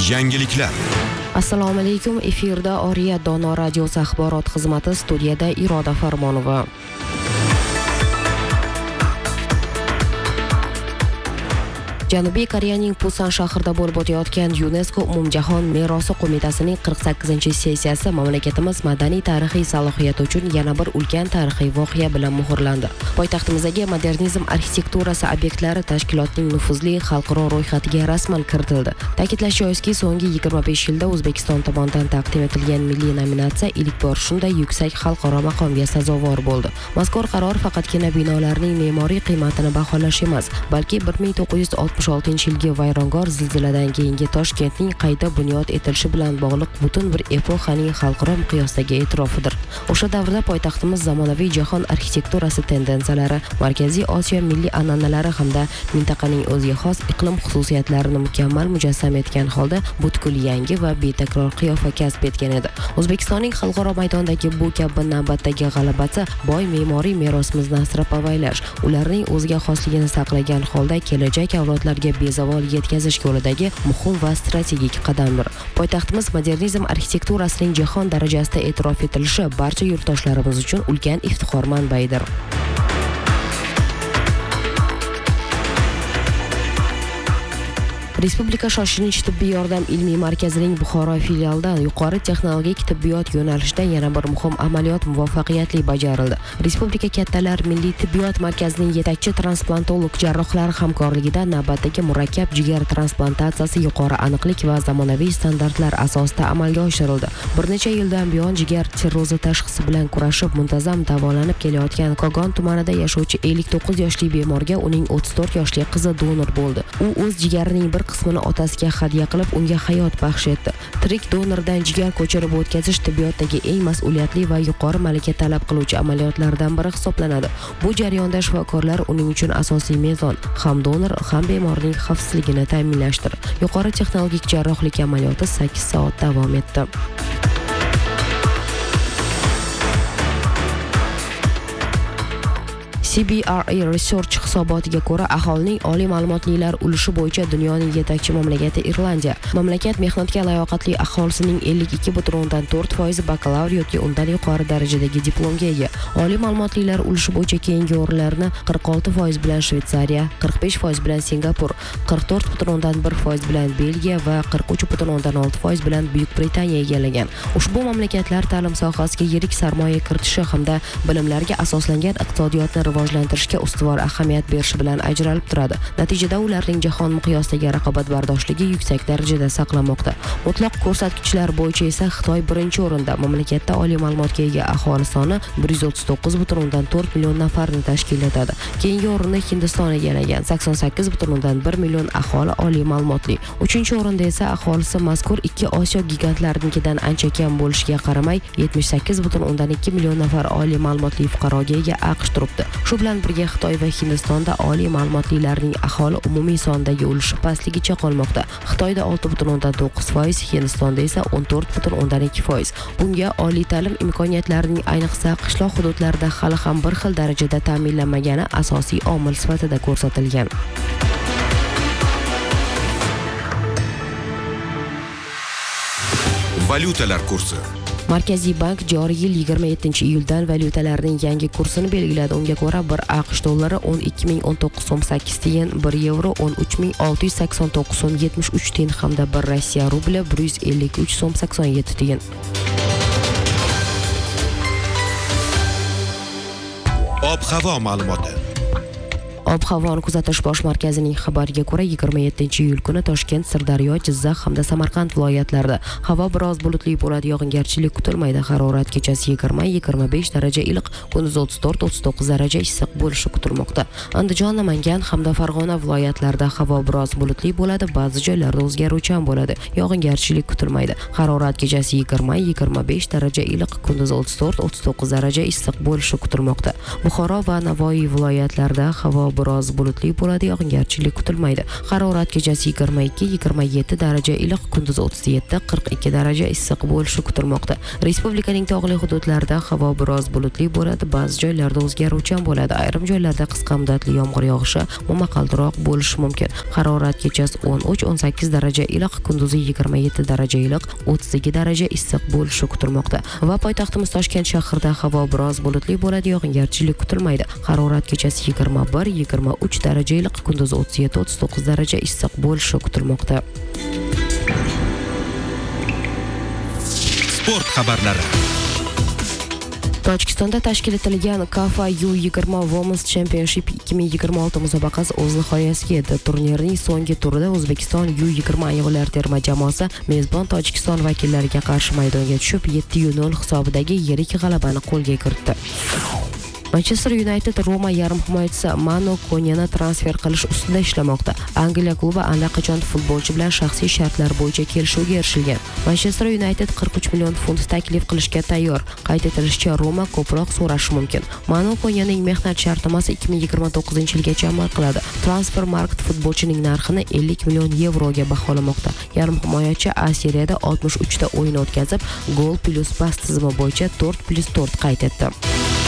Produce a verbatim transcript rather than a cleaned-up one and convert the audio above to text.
Yangiliklar. Assalomu alaykum. Efirda Oriya Dono radiosi axborot xizmati, studiyada Iroda Farmonova. Janubiy Koreyaning Pusan shahrida bo'lib o'tayotgan UNESCO umumjahon merosi qo'mitasining qirq sakkizinchi sessiyasi mamlakatimiz madaniy tarixiy salohiyati uchun yana bir ulkan tarixiy voqea bilan muhrlandi. Poytaxtimizdagi modernizm arxitekturasi obyektlari tashkilotning nufuzli xalqaro ro'yxatiga rasman kiritildi. Ta'kidlash joizki, so'nggi yigirma besh yilda O'zbekiston tomonidan taqdim etilgan milliy nominatsiya ilk bor shunday yuksak xalqaro maqomga sazovor bo'ldi. Mazkur qaror faqatgina binolarning me'moriy qiymatini baholash emas, balki bir ming to'qqiz yuz oltmish oltinchi yilgi vayrongor zilziladan keyingi Toshkentning qayta bunyod etilishi bilan bog'liq butun bir epoxaning xalqaro miqyosdagi e'tirofidir. O'sha davrda poytaxtimiz zamonaviy jahon arxitekturasi tendensiyalari, Markaziy Osiyo milliy an'analari hamda mintaqaning o'ziga xos iqlim xususiyatlarini mukammal mujassam etgan holda butkul yangi va betakror qiyofa kasb etgan edi. O'zbekistonning xalqaro maydondagi bu kabi navbatdagi g'alabasi boy me'moriy merosimizni asrab-avaylash, ularning o'ziga xosligini saqlagan holda kelajak avlodlar bezavol yetkazish yo'lidagi muhim va strategik qadamdir. Poytaxtimiz modernizm arxitekturasining jahon darajasida e'tirof etilishi barcha yurtdoshlarimiz uchun ulkan iftixor manbaidir. Respublika shoshilinch tibbiy yordam ilmiy markazining Buxoro filialidan yuqori texnologik tibbiyot yo'nalishida yana bir muhim amaliyot muvaffaqiyatli bajarildi. Respublika kattalar milliy tibbiyot markazining yetakchi transplantolog jarrohlari hamkorligida navbatdagi murakkab jigar transplantatsiyasi yuqori aniqlik va zamonaviy standartlar asosida amalga oshirildi. Bir necha yildan buyon jigar sirrozi tashxisi bilan kurashib muntazam davolanib kelayotgan Kogon tumanida yashovchi ellik to'qqiz yoshli bemorga uning o'ttiz to'rt yoshli qizi donor bo'ldi. U o'z jigarining bir qismini otasiga hadya qilib unga hayot baxsh etdi. Tirik donordan jigar ko'chirib o'tkazish tibbiyotdagi eng mas'uliyatli va yuqori malaka talab qiluvchi amaliyotlardan biri hisoblanadi. Bu jarayonda shifokorlar uning uchun asosiy mezon ham donor, ham bemorning xavfsizligini ta'minlashdir. Yuqori texnologik jarrohlik amaliyoti sakkiz soat davom etdi. C B R A Research hisobotiga ko'ra, aholining oliy ma'lumotlilar ulushi bo'yicha dunyoning yetakchi mamlakati Irlandiya. Mamlakat mehnatga layoqatli aholisining ellik ikki butun o'ndan to'rt foiz bakalavr yoki undan yuqori darajadagi diplomga ega. Oliy ma'lumotlilar ulushi bo'yicha keyingi o'rinlarni qirq olti foiz bilan Shveysariya, qirq besh foiz bilan Singapur, qirq to'rt butun o'ndan bir foiz bilan Belgiya va qirq uch butun o'ndan olti foiz bilan Buyuk Britaniya egallagan. Ushbu mamlakatlar ta'lim sohasiga yirik sarmoya kiritishi hamda bilimlarga asoslangan iqtisodiyotni rivojlantirishga ustuvor ahamiyat berishi bilan ajralib turadi. Natijada ularning jahon miqyosidagi raqobatbardoshligi yuksak darajada saqlanmoqda. Mutlaq ko'rsatkichlar bo'yicha esa Xitoy birinchi o'rinda. Mamlakatda oliy ma'lumotga ega aholi soni bir yuz o'ttiz to'qqiz butun o'ndan to'rt million nafarni tashkil etadi. Keyingi o'rinni Hindiston egallagan. sakson sakkiz butun o'ndan bir million aholi oliy ma'lumotli. uchinchi o'rinda esa aholisi mazkur ikki Osiyo gigantlarinikidan ancha kam bo'lishiga qaramay yetmish sakkiz butun o'ndan ikki million nafar oliy ma'lumotli fuqaroga ega AQSh turibdi. Shu bilan birga Xitoy va Hindistonda oliy ma'lumotlilarning aholi umumiy sondagi ulushi pastligicha qolmoqda. Xitoyda olti butun o'ndan to'qqiz foiz, Hindistonda esa o'n to'rt butun o'ndan ikki foiz. Bunga oliy ta'lim imkoniyatlarining ayniqsa qishloq hududlarida hali ham bir xil darajada ta'minlanmagani asosiy omil sifatida ko'rsatilgan. Valyutalar kursi. Markaziy bank joriy yil yigirma yettinchi iyuldan valyutalarning yangi kursini belgiladi. Unga ko'ra bir AQSh dollari o'n ikki ming o'n to'qqiz so'm sakkiz tiyin, bir yevro o'n uch ming olti yuz sakson to'qqiz so'm yetmish uch tiyin hamda bir Rossiya rubli bir yuz ellik uch so'm sakson yetti tiyin. Ob-havo ma'lumoti. Ob-havoni kuzatish bosh markazining xabariga ko'ra, yigirma yettinchi iyul kuni Toshkent, Sirdaryo, Jizzax hamda Samarqand viloyatlarida havo biroz bulutli bo'ladi, yog'ingarchilik kutilmaydi. Harorat kechasi yigirma yigirma besh daraja iliq, kunduz o'ttiz to'rt o'ttiz to'qqiz daraja issiq bo'lishi kutilmoqda. Andijon, Namangan hamda Farg'ona viloyatlarida havo biroz bulutli bo'ladi, ba'zi joylarda o'zgaruvchan bo'ladi, yog'ingarchilik kutilmaydi. Harorat kechasi yigirma yigirma besh daraja iliq, kunduz o'ttiz to'rt o'ttiz to'qqiz daraja issiq bo'lishi kutilmoqda. Buxoro va Navoiy viloyatlarida havo biroz bulutli bo'ladi, yog'ingarchilik kutilmaydi. Harorat kechasi yigirma ikki yigirma yetti daraja iliq, kunduz o'ttiz yetti qirq ikki daraja issiq bo'lishi kutilmoqda. Respublikaning tog'li hududlarida havo biroz bulutli bo'ladi, ba'zi joylarda o'zgaruvchan bo'ladi. Ayrim joylarda qisqa muddatli yomg'ir yog'ishi momaqaldiroq bo'lishi mumkin. Harorat kechasi o'n uch o'n sakkiz daraja iliq, kunduzi yigirma yetti daraja iliq, o'ttiz ikki daraja issiq bo'lishi kutilmoqda. Va poytaxtimiz Toshkent shahrida havo biroz bulutli bo'ladi, yog'ingarchilik kutilmaydi. Harorat kechasi yigirma bir yigirma uch daraja iliq, kunduzi o'ttiz yetti o'ttiz to'qqiz daraja issiq bo'lishi kutilmoqda. Sport xabarlari. Tojikistonda tashkil etilgan Kafa U yigirma Women's Championship ikki ming yigirma olti musobaqasi o'z nihoyasiga yetdi. Turnirning so'nggi turida O'zbekiston U yigirma ayollar terma jamoasi mezbon Tojikiston vakillariga qarshi maydonga tushib, yetti nol hisobidagi yirik g'alabani qo'lga kiritdi. Manchester United Roma yarim himoyachisi Manu Konyani transfer qilish ustida ishlamoqda. Angliya klubi allaqachon futbolchi bilan shaxsiy shartlar bo'yicha kelishuvga erishilgan. Manchester United qirq uch million funt taklif qilishga tayyor. Qayd etilishicha, Roma ko'proq so'rashi mumkin. Manu Konyaning mehnat shartnomasi ikki ming yigirma to'qqizinchi yilgacha amal qiladi. Transfermarkt futbolchining narxini ellik million yevroga baholamoqda. Yarim himoyachi A seriyada oltmish uch ta o'yin o'tkazib, gol plus pas tizimi bo'yicha to'rt plus to'rt qayd etdi.